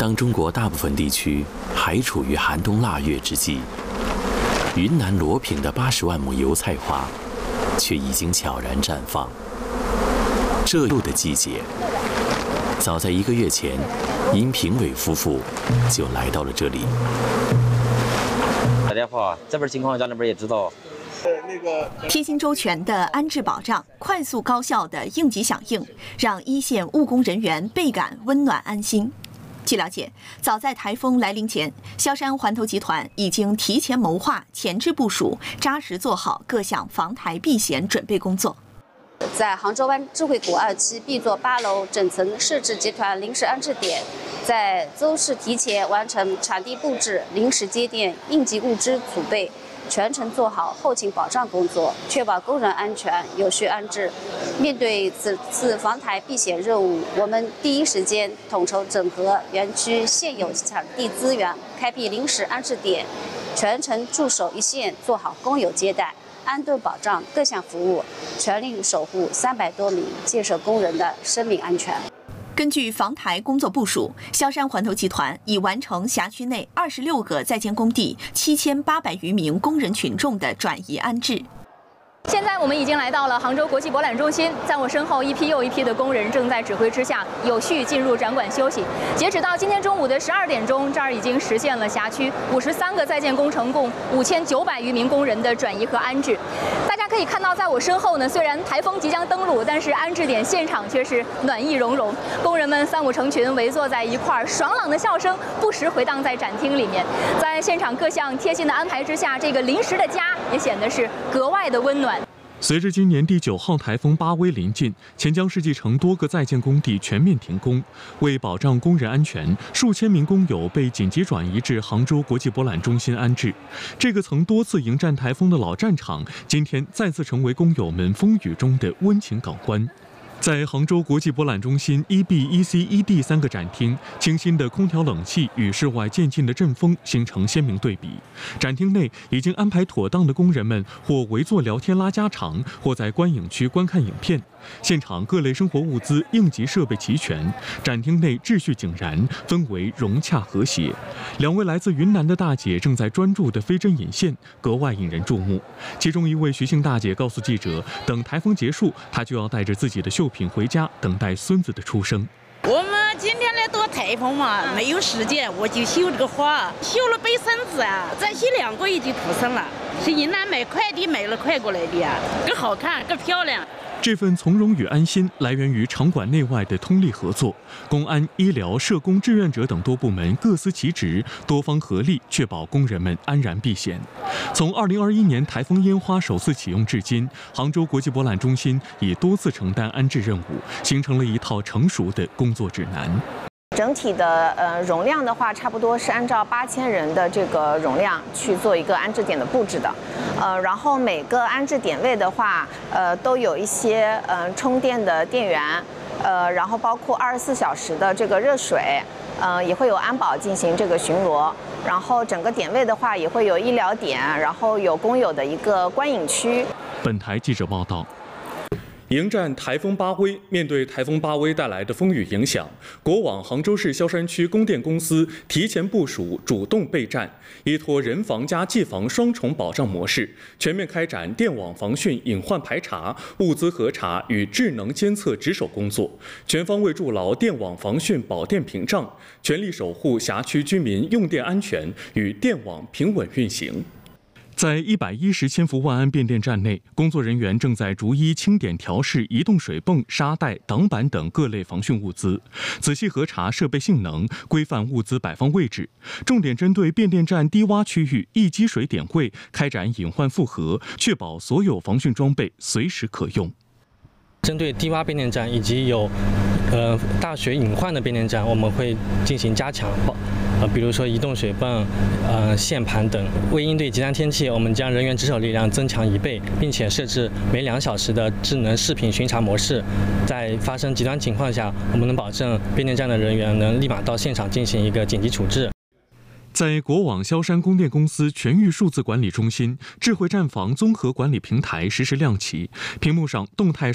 当中国大部分地区还处于寒冬腊月之际，云南罗平的80万亩油菜花却已经悄然绽放。这又的季节，早在1个月前，殷平伟夫妇就来到了这里。 打电话，这边情况家那边也知道。 贴心周全的安置保障，快速高效的应急响应，让一线务工人员倍感温暖安心。据了解，早在台风来临前，萧山环投集团已经提前谋划、前置部署，扎实做好各项防台避险准备工作。 在杭州湾智慧谷2期 B 座8楼整层设置集团临时安置点，在周市提前完成场地布置、临时接电、应急物资储备，全程做好后勤保障工作，确保工人安全有序安置。面对此次防台避险任务，我们第一时间统筹整合园区现有场地资源，开辟临时安置点，全程驻守一线，做好工友接待、安顿保障各项服务，全力守护300多名建设工人的生命安全。 根据防台工作部署，萧山环投集团已完成辖区内26个在建工地7800余名工人群众的转移安置。 现在我们已经来到了杭州国际博览中心，在我身后一批又一批的工人正在指挥之下有序进入展馆休息。截止到今天中午的12点钟，这儿已经实现了辖区53个在建工程共5900余名工人的转移和安置。大家可以看到，在我身后呢，虽然台风即将登陆，但是安置点现场却是暖意融融，工人们三五成群围坐在一块儿，爽朗的笑声不时回荡在展厅里面。在现场各项贴心的安排之下，这个临时的家也显得是格外的温暖。 随着今年第9号台风巴威临近，钱江世纪城多个在建工地全面停工。为保障工人安全，数千名工友被紧急转移至杭州国际博览中心安置。这个曾多次迎战台风的老战场，今天再次成为工友们风雨中的温情港湾。在杭州国际博览中心1B、1C、1D 3个展厅，清新的空调冷气与室外渐进的阵风形成鲜明对比。展厅内已经安排妥当的工人们，或围坐聊天拉家常，或在观影区观看影片。现场各类生活物资、应急设备齐全，展厅内秩序井然，氛围融洽和谐。2位来自云南的大姐正在专注地飞针引线，格外引人注目。其中一位徐姓大姐告诉记者，等台风结束，她就要带着自己的绣品回家，等待孙子的出生。 我们今天来躲台风嘛，没有时间，我就绣这个花，绣了背孙子啊，再绣2个月就出生了。是云南买快递买了快过来的呀，更好看，更漂亮。 这份从容与安心来源于场馆内外的通力合作，公安、医疗、社工、志愿者等多部门各司其职，多方合力，确保工人们安然避险。从2021年台风烟花首次启用至今，杭州国际博览中心已多次承担安置任务，形成了一套成熟的工作指南。 整体的容量的话，差不多是按照8000人的这个容量去做一个安置点的布置的，然后每个安置点位的话，都有一些充电的电源，然后包括24小时的这个热水，也会有安保进行这个巡逻，然后整个点位的话也会有医疗点，然后有工友的一个观影区。 本台记者报道。迎战台风巴威，面对台风巴威带来的风雨影响，国网杭州市萧山区供电公司提前部署、主动备战，依托人防加技防双重保障模式，全面开展电网防汛隐患排查、物资核查与智能监测值守工作，全方位筑牢电网防汛保电屏障，全力守护辖区居民用电安全与电网平稳运行。在110千伏万安变电站内，工作人员正在逐一清点调试移动水泵、沙袋、挡板等各类防汛物资，仔细核查设备性能，规范物资摆放位置，重点针对变电站低洼区域易积水点位开展隐患复核，确保所有防汛装备随时可用。 针对低洼变电站以及有大水隐患的变电站，我们会进行加强比如说移动水泵、线盘等。为应对极端天气，我们将人员值守力量增强1倍，并且设置每2小时的智能视频巡查模式。在发生极端情况下，我们能保证变电站的人员能立马到现场进行一个紧急处置。 在国网萧山供电公司全域数字管理中心，智慧站房综合管理平台实时亮起，屏幕上动态